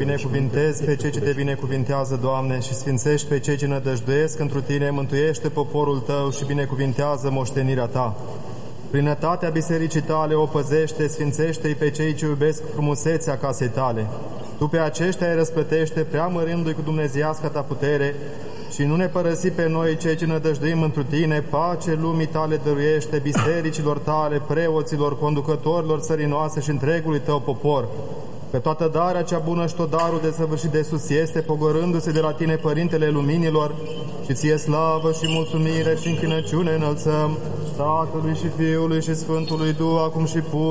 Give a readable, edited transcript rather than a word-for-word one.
binecuvintezi pe cei ce te binecuvintează, Doamne, și sfințești pe cei ce nădăjduiesc întru Tine, mântuiește poporul Tău și binecuvintează moștenirea Ta. Plinătatea bisericii Tale o păzește, sfințește-i pe cei ce iubesc frumusețea casei Tale. Tu pe aceștia îi răsplătește, preamărându-i cu dumnezeiasca Ta putere, și nu ne părăsi pe noi, cei ce nădăjduim întru Tine, pace lumii Tale dăruiește, bisericilor Tale, preoților, conducătorilor țării noastre și întregului Tău popor. Pe toată darea cea bună și tot darul desăvârșit de sus este, pogorându-se de la Tine, Părintele Luminilor, și Ție slavă și mulțumire și închinăciune înălțăm, Tatălui și Fiului și Sfântului Duh, acum și